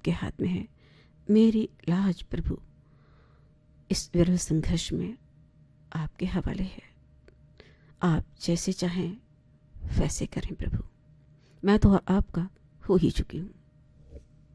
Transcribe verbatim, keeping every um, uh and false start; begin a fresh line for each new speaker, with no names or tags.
आपके हाथ में है। मेरी लाज प्रभु इस विरल संघर्ष में आपके हवाले है। आप जैसे चाहें वैसे करें प्रभु। मैं तो आपका हो ही चुकी हूँ।